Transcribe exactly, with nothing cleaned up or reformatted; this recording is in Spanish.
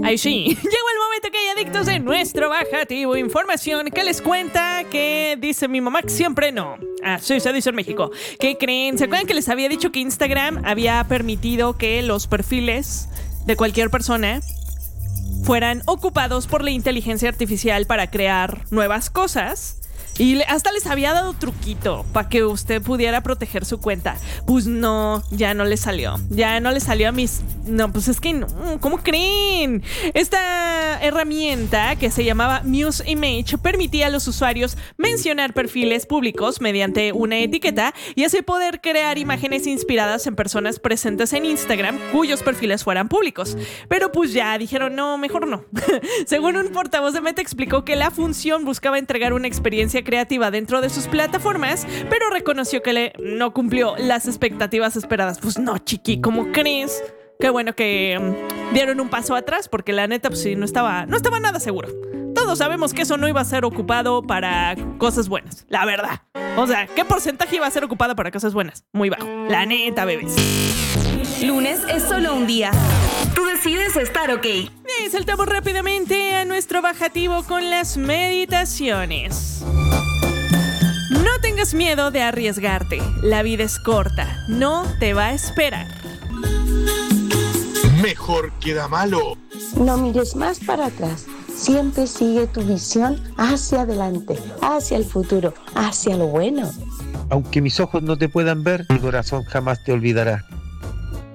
Ay, sí, llegó el momento que hay adictos de nuestro bajativo. Información que les cuenta que dice mi mamá que siempre no. Ah, sí, se dice en México. ¿Qué creen? ¿Se acuerdan que les había dicho que Instagram había permitido que los perfiles de cualquier persona fueran ocupados por la inteligencia artificial para crear nuevas cosas? Y hasta les había dado truquito para que usted pudiera proteger su cuenta. Pues no, ya no le salió. Ya no le salió a mis... No, pues es que no, ¿cómo creen? Esta herramienta que se llamaba Muse Image permitía a los usuarios mencionar perfiles públicos mediante una etiqueta y así poder crear imágenes inspiradas en personas presentes en Instagram cuyos perfiles fueran públicos. Pero pues ya dijeron, no, mejor no. Según un portavoz de Meta explicó que la función buscaba entregar una experiencia creativa dentro de sus plataformas, pero reconoció que le no cumplió las expectativas esperadas. Pues no, chiqui, ¿cómo crees? Qué bueno que um, dieron un paso atrás, porque la neta, pues sí, no estaba, no estaba nada seguro. Todos sabemos que eso no iba a ser ocupado para cosas buenas, la verdad. O sea, ¿qué porcentaje iba a ser ocupado para cosas buenas? Muy bajo. La neta, bebés. Lunes es solo un día. Tú decides estar ok. Y saltamos rápidamente a nuestro bajativo con las meditaciones. No tengas miedo de arriesgarte. La vida es corta. No te va a esperar. Mejor queda malo. No mires más para atrás. Siempre sigue tu visión hacia adelante, hacia el futuro, hacia lo bueno. Aunque mis ojos no te puedan ver, mi corazón jamás te olvidará.